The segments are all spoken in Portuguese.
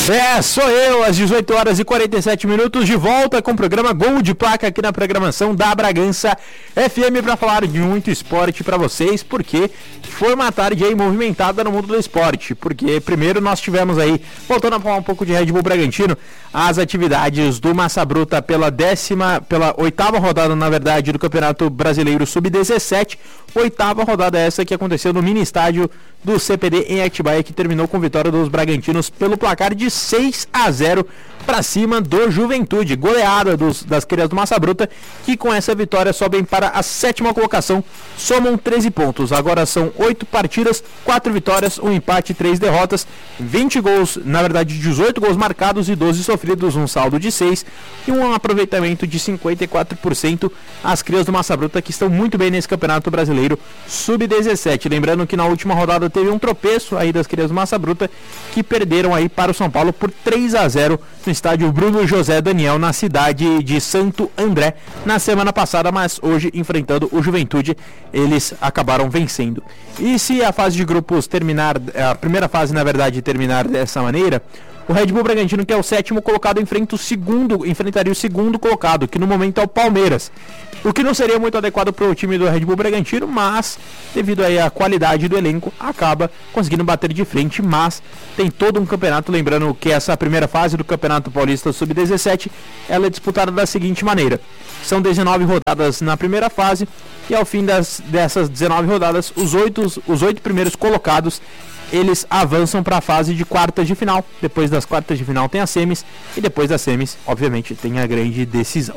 Sou eu, às 18 horas e 47 minutos, de volta com o programa Gol de Placa aqui na programação da Bragança FM para falar de muito esporte para vocês, porque foi uma tarde aí movimentada no mundo do esporte, porque primeiro nós tivemos aí, voltando a falar um pouco de Red Bull Bragantino, as atividades do Massa Bruta pela 8ª rodada, na verdade, do Campeonato Brasileiro Sub-17, 8ª rodada essa que aconteceu no mini estádio do CPD em Atibaia, que terminou com vitória dos Bragantinos pelo placar de 6-0 para cima do Juventude, goleada das crias do Massa Bruta, que com essa vitória sobem para a 7ª colocação, somam 13 pontos, agora são 8 partidas, 4 vitórias, 1 empate e 3 derrotas, 20 gols, na verdade 18 gols marcados e 12 sofridos, um saldo de 6 e um aproveitamento de 54%, as crias do Massa Bruta que estão muito bem nesse Campeonato Brasileiro Sub-17, lembrando que na última rodada teve um tropeço aí das crias do Massa Bruta, que perderam aí para o São Paulo por 3-0 no estádio Bruno José Daniel, na cidade de Santo André, na semana passada, mas hoje enfrentando o Juventude, eles acabaram vencendo. E se a fase de grupos terminar, a primeira fase na verdade terminar dessa maneira, o Red Bull Bragantino, que é o 7º colocado, enfrentaria o 2º colocado, que no momento é o Palmeiras. O que não seria muito adequado para o time do Red Bull Bragantino, mas devido aí à qualidade do elenco, acaba conseguindo bater de frente, mas tem todo um campeonato, lembrando que essa primeira fase do Campeonato Paulista Sub-17, ela é disputada da seguinte maneira: são 19 rodadas na primeira fase, e ao fim dessas 19 rodadas, os 8 primeiros colocados, eles avançam para a fase de quartas de final. Depois das quartas de final tem as semis, e depois das semis, obviamente, tem a grande decisão.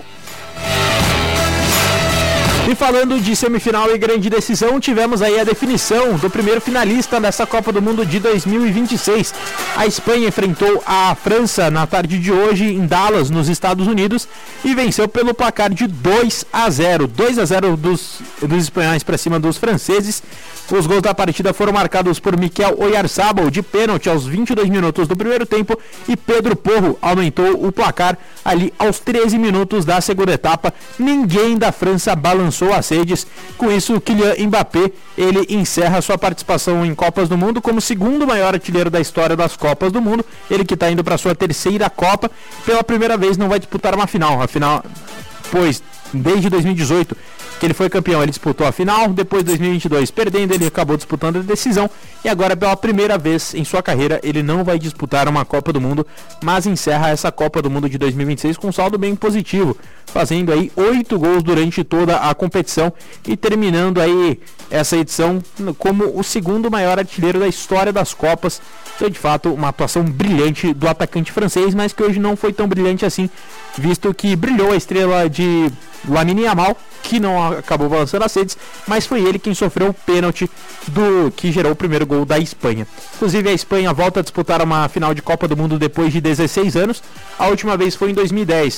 E falando de semifinal e grande decisão, tivemos aí a definição do primeiro finalista dessa Copa do Mundo de 2026. A Espanha enfrentou a França na tarde de hoje em Dallas, nos Estados Unidos, e venceu pelo placar de 2-0. 2-0 dos espanhóis para cima dos franceses. Os gols da partida foram marcados por Mikel Oyarzabal de pênalti aos 22 minutos do primeiro tempo, e Pedro Porro aumentou o placar ali aos 13 minutos da segunda etapa. Ninguém da França balançou as redes. Com isso, Kylian Mbappé, ele encerra sua participação em Copas do Mundo como segundo maior artilheiro da história das Copas do Mundo. Ele que está indo para sua terceira Copa, pela primeira vez não vai disputar uma final. Afinal, pois desde 2018 que ele foi campeão, ele disputou a final, depois de 2022 perdendo, ele acabou disputando a decisão, e agora pela primeira vez em sua carreira ele não vai disputar uma Copa do Mundo, mas encerra essa Copa do Mundo de 2026 com um saldo bem positivo, fazendo aí 8 gols durante toda a competição e terminando aí essa edição como o segundo maior artilheiro da história das Copas. Então, de fato, uma atuação brilhante do atacante francês, mas que hoje não foi tão brilhante assim, visto que brilhou a estrela de Lamine Yamal, que não acabou balançando as redes, mas foi ele quem sofreu o pênalti que gerou o primeiro gol da Espanha. Inclusive, a Espanha volta a disputar uma final de Copa do Mundo depois de 16 anos. A última vez foi em 2010.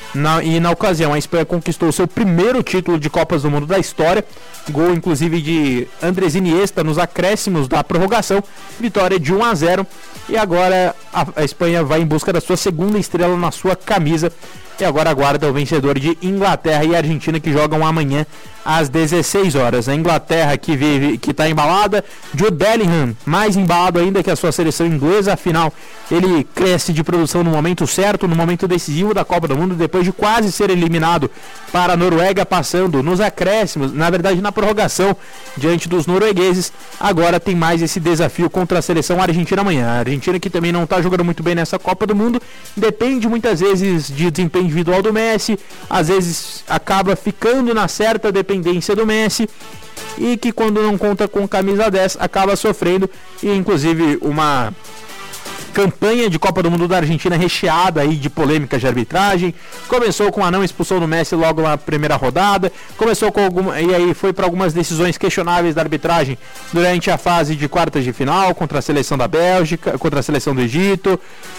E na ocasião, a Espanha conquistou seu primeiro título de Copas do Mundo da história. Gol, inclusive, de Andrés Iniesta nos acréscimos da prorrogação. Vitória de 1-0. E agora a Espanha vai em busca da sua segunda estrela na sua camisa. E agora aguarda o vencedor de Inglaterra e Argentina, que jogam amanhã às 16 horas. A Inglaterra que está embalada, Jude Bellingham mais embalado ainda que a sua seleção inglesa. Afinal, ele cresce de produção no momento certo, no momento decisivo da Copa do Mundo, depois de quase ser eliminado para a Noruega, passando nos acréscimos, na verdade na prorrogação, diante dos noruegueses. Agora tem mais esse desafio contra a seleção argentina amanhã. A Argentina, que também não está jogando muito bem nessa Copa do Mundo, depende muitas vezes de desempenho individual do Messi, às vezes acaba ficando na certa dependência do Messi, e que quando não conta com camisa 10 acaba sofrendo, e inclusive uma campanha de Copa do Mundo da Argentina recheada aí de polêmicas de arbitragem. Começou com a não expulsão do Messi logo na primeira rodada, e aí foi para algumas decisões questionáveis da arbitragem durante a fase de quartas de final contra a seleção da Bélgica, contra a seleção do Egito,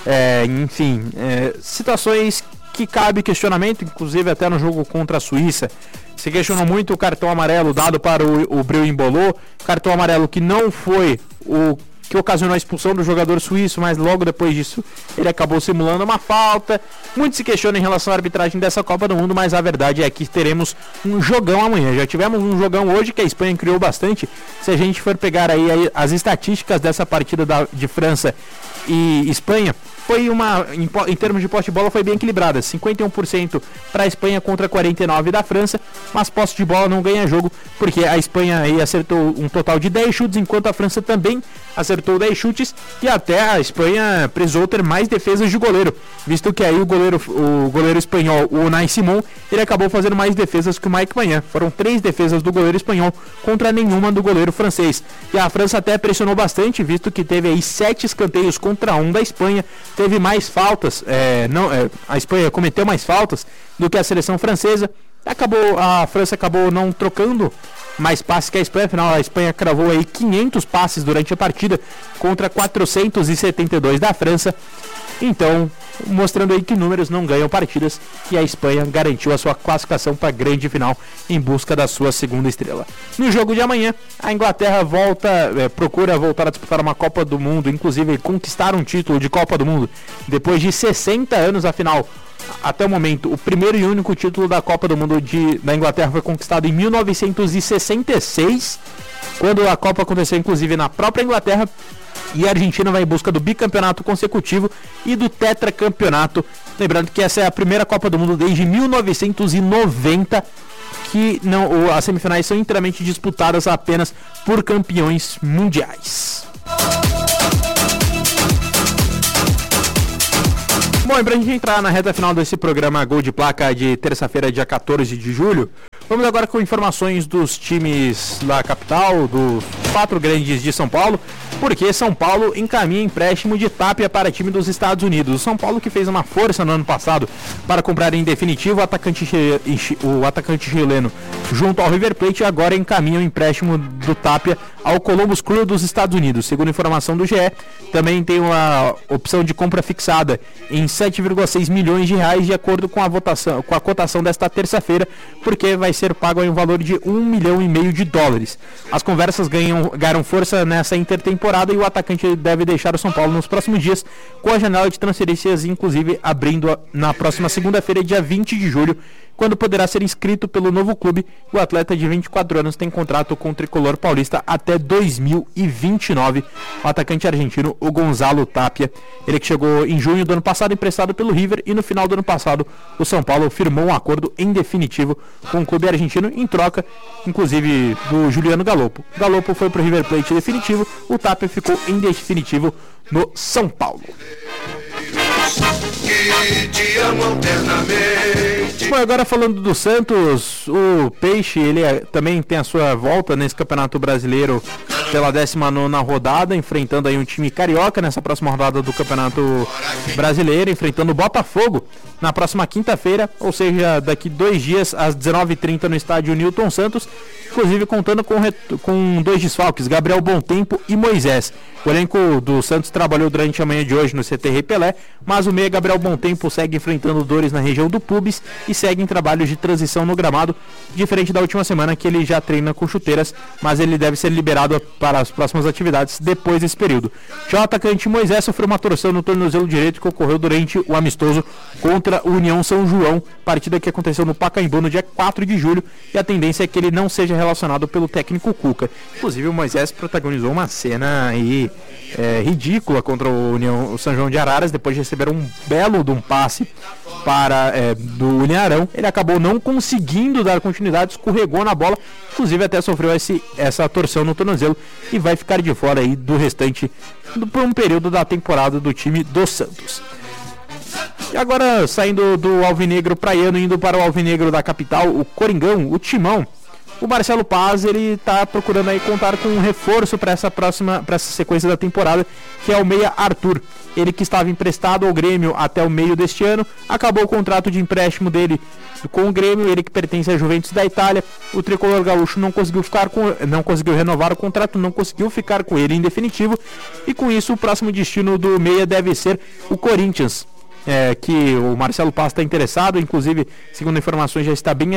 situações que cabe questionamento, inclusive até no jogo contra a Suíça. Se questionou muito o cartão amarelo dado para o Bril Embolo, cartão amarelo que não foi o que ocasionou a expulsão do jogador suíço, mas logo depois disso ele acabou simulando uma falta. Muito se questiona em relação à arbitragem dessa Copa do Mundo, mas a verdade é que teremos um jogão amanhã. Já tivemos um jogão hoje que a Espanha criou bastante. Se a gente for pegar aí as estatísticas dessa partida de França e Espanha, foi em termos de posse de bola, foi bem equilibrada, 51% para a Espanha contra 49% da França, mas posse de bola não ganha jogo, porque a Espanha aí acertou um total de 10 chutes, enquanto a França também acertou 10 chutes, e até a Espanha precisou ter mais defesas de goleiro, visto que aí o goleiro espanhol, o Unai Simón, ele acabou fazendo mais defesas que o Mike Maignan. Foram 3 defesas do goleiro espanhol contra nenhuma do goleiro francês, e a França até pressionou bastante, visto que teve aí 7 escanteios contra 1 da Espanha, teve mais faltas, a Espanha cometeu mais faltas do que a seleção francesa. A França acabou não trocando mais passes que a Espanha, afinal a Espanha cravou aí 500 passes durante a partida contra 472 da França. Então, mostrando aí que números não ganham partidas, e a Espanha garantiu a sua classificação para a grande final em busca da sua segunda estrela. No jogo de amanhã, a Inglaterra procura voltar a disputar uma Copa do Mundo, inclusive conquistar um título de Copa do Mundo depois de 60 anos. Afinal, até o momento, o primeiro e único título da Copa do Mundo da Inglaterra foi conquistado em 1966, quando a Copa aconteceu inclusive na própria Inglaterra. E a Argentina vai em busca do bicampeonato consecutivo e do tetracampeonato. Lembrando que essa é a primeira Copa do Mundo desde 1990 que as semifinais são inteiramente disputadas apenas por campeões mundiais. Bom, e pra gente entrar na reta final desse programa Gol de Placa de terça-feira, dia 14 de julho, vamos agora com informações dos times da capital, dos 4 grandes de São Paulo, porque São Paulo encaminha empréstimo de Tapia para time dos Estados Unidos. O São Paulo, que fez uma força no ano passado para comprar em definitivo o atacante chileno junto ao River Plate, agora encaminha o empréstimo do Tapia ao Columbus Crew dos Estados Unidos. Segundo informação do GE, também tem uma opção de compra fixada em 7,6 milhões de reais, de acordo com a cotação desta terça-feira, porque vai ser pago em um valor de $1,5 milhão de dólares. As conversas ganharam força nessa intertemporada e o atacante deve deixar o São Paulo nos próximos dias, com a janela de transferências inclusive abrindo na próxima segunda-feira, dia 20 de julho, quando poderá ser inscrito pelo novo clube. O atleta de 24 anos tem contrato com o tricolor paulista até 2029. O atacante argentino, o Gonzalo Tapia, ele que chegou em junho do ano passado emprestado pelo River, e no final do ano passado o São Paulo firmou um acordo em definitivo com o clube argentino, em troca inclusive do Juliano Galopo. Galopo foi para o River Plate definitivo, o Tapia ficou em definitivo no São Paulo. Que te amam eternamente. Bom, agora falando do Santos, o Peixe, ele também tem a sua volta nesse Campeonato Brasileiro pela 19ª rodada, enfrentando aí um time carioca nessa próxima rodada do Campeonato Brasileiro, enfrentando o Botafogo na próxima quinta-feira, ou seja, daqui 2 dias, às 19h30 no estádio Newton Santos, inclusive contando com 2 desfalques, Gabriel Bontempo e Moisés. O elenco do Santos trabalhou durante a manhã de hoje no CT Rei Pelé, mas o meia Gabriel Bontempo segue enfrentando dores na região do pubis e segue em trabalhos de transição no gramado, diferente da última semana que ele já treina com chuteiras, mas ele deve ser liberado para as próximas atividades depois desse período. Já o atacante Moisés sofreu uma torção no tornozelo direito que ocorreu durante o amistoso contra o União São João, partida que aconteceu no Pacaembu no dia 4 de julho, e a tendência é que ele não seja relacionado pelo técnico Cuca. Inclusive o Moisés protagonizou uma cena aí ridícula contra o São João de Araras, depois de receber um belo de um passe do Ilharão. Ele acabou não conseguindo dar continuidade, escorregou na bola, inclusive até sofreu essa torção no tornozelo e vai ficar de fora aí do restante por um período da temporada do time do Santos. E agora, saindo do alvinegro praiano, indo para o alvinegro da capital, o Coringão, o Timão. O Marcelo Paz, ele tá procurando aí contar com um reforço para essa sequência da temporada, que é o meia Arthur. Ele que estava emprestado ao Grêmio até o meio deste ano, acabou o contrato de empréstimo dele com o Grêmio, ele que pertence à Juventus da Itália. O tricolor gaúcho não conseguiu renovar o contrato, não conseguiu ficar com ele em definitivo, e com isso o próximo destino do meia deve ser o Corinthians. Que o Marcelo Paz está interessado, inclusive, segundo informações, já estão bem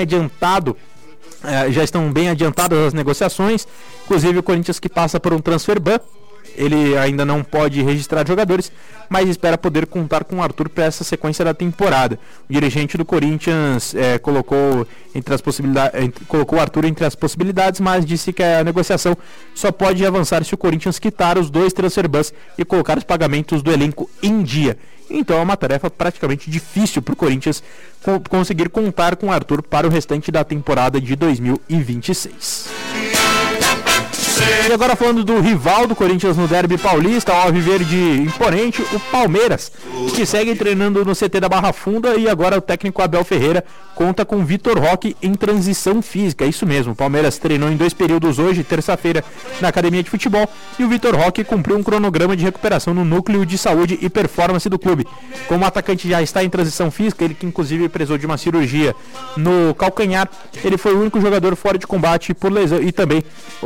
adiantadas as negociações. Inclusive o Corinthians, que passa por um transfer ban, ele ainda não pode registrar jogadores, mas espera poder contar com o Arthur para essa sequência da temporada. O dirigente do Corinthians colocou o Arthur entre as possibilidades, mas disse que a negociação só pode avançar se o Corinthians quitar os 2 transfer bans e colocar os pagamentos do elenco em dia. Então é uma tarefa praticamente difícil para o Corinthians conseguir contar com o Arthur para o restante da temporada de 2026. E agora falando do rival do Corinthians no derby paulista, o alviverde imponente, o Palmeiras, que segue treinando no CT da Barra Funda, e agora o técnico Abel Ferreira conta com Vitor Roque em transição física. É isso mesmo, o Palmeiras treinou em 2 períodos hoje, terça-feira, na academia de futebol, e o Vitor Roque cumpriu um cronograma de recuperação no núcleo de saúde e performance do clube. Como o atacante já está em transição física, ele que inclusive precisou de uma cirurgia no calcanhar, ele foi o único jogador fora de combate por lesão, e também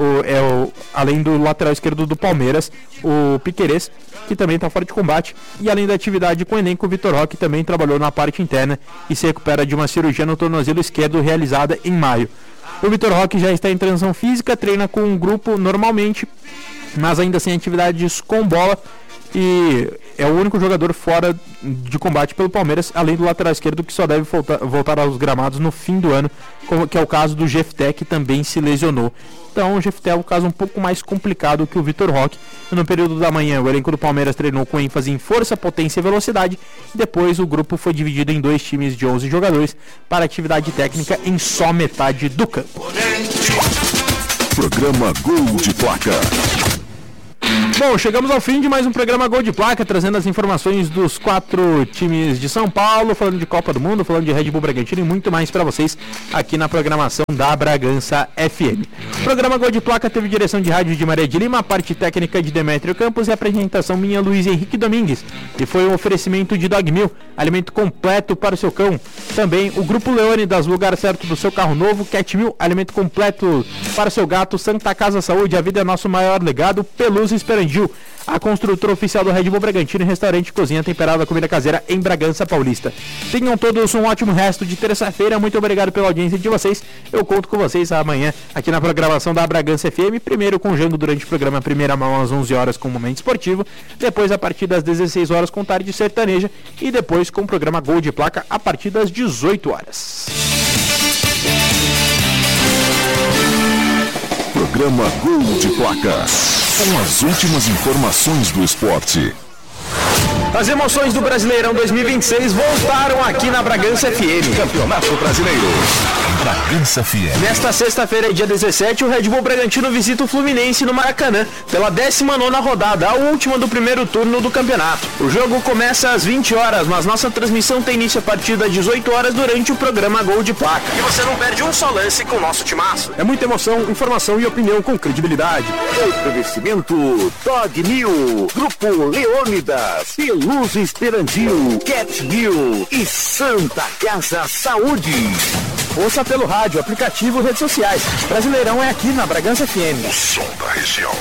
além do lateral esquerdo do Palmeiras, o Piquerez, que também está fora de combate, e além da atividade com o elenco, o Vitor Roque também trabalhou na parte interna e se recupera de uma cirurgia no tornozelo esquerdo realizada em maio. O Vitor Roque já está em transição física, treina com um grupo normalmente, mas ainda sem atividades com bola, e é o único jogador fora de combate pelo Palmeiras, além do lateral esquerdo, que só deve voltar aos gramados no fim do ano, que é o caso do Jefté, que também se lesionou. Então o Jefté é um caso um pouco mais complicado que o Vitor Roque. No período da manhã, o elenco do Palmeiras treinou com ênfase em força, potência e velocidade, e depois o grupo foi dividido em 2 times de 11 jogadores para atividade técnica em só metade do campo. Programa Gol de Placa. Bom, chegamos ao fim de mais um programa Gol de Placa, trazendo as informações dos 4 times de São Paulo, falando de Copa do Mundo, falando de Red Bull Bragantino e muito mais para vocês aqui na programação da Bragança FM. O programa Gol de Placa teve direção de rádio de Maria de Lima, a parte técnica de Demétrio Campos e a apresentação minha, Luiz Henrique Domingues. E foi um oferecimento de Dog Meal, alimento completo para o seu cão. Também o Grupo Leônidas, lugar certo do seu carro novo. Cat Meal, alimento completo para o seu gato. Santa Casa Saúde, a vida é nosso maior legado. Peluz Esperandil, a construtora oficial do Red Bull Bragantino, restaurante e cozinha temperada, comida caseira em Bragança Paulista. Tenham todos um ótimo resto de terça-feira. Muito obrigado pela audiência de vocês. Eu conto com vocês amanhã aqui na programação da Bragança FM. Primeiro com o Jango durante o programa Primeira Mão às 11 horas com o Momento Esportivo. Depois a partir das 16 horas com Tarde Sertaneja. E depois com o programa Gol de Placa a partir das 18 horas. Programa Gol de Placa. Com as últimas informações do esporte. As emoções do Brasileirão 2026 voltaram aqui na Bragança FM. Campeonato Brasileiro. Bragança FM. Nesta sexta-feira, dia 17, o Red Bull Bragantino visita o Fluminense no Maracanã pela 19ª rodada, a última do primeiro turno do campeonato. O jogo começa às 20 horas, mas nossa transmissão tem início a partir das 18 horas durante o programa Gol de Placa. E você não perde um só lance com o nosso timaço. É muita emoção, informação e opinião com credibilidade. Oferecimento Dog Meal, Grupo Leônidas, Peluz Esperandil, Cat Meal e Santa Casa Saúde. Ouça pelo rádio, aplicativo, redes sociais. Brasileirão é aqui na Bragança FM. O som da região.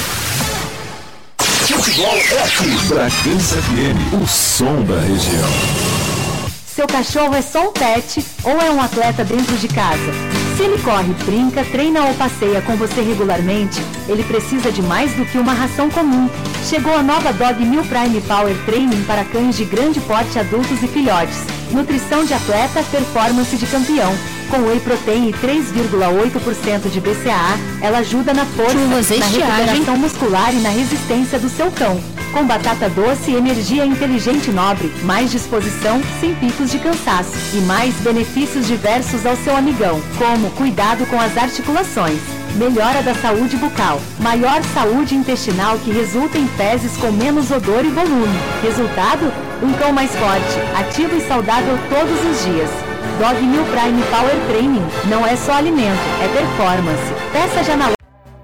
Futebol é aqui. Bragança FM, o som da região. Seu cachorro é só um pet ou é um atleta dentro de casa? Se ele corre, brinca, treina ou passeia com você regularmente, ele precisa de mais do que uma ração comum. Chegou a nova Dog Meal Prime Power Training para cães de grande porte, adultos e filhotes. Nutrição de atleta, performance de campeão. Com whey protein e 3,8% de BCAA, ela ajuda na força, na recuperação muscular e na resistência do seu cão. Com batata doce, energia inteligente e nobre, mais disposição, sem picos de cansaço e mais benefícios diversos ao seu amigão, como cuidado com as articulações, melhora da saúde bucal, maior saúde intestinal que resulta em fezes com menos odor e volume. Resultado? Um cão mais forte, ativo e saudável todos os dias. Dog Meal Prime Power Training não é só alimento, é performance. Peça já na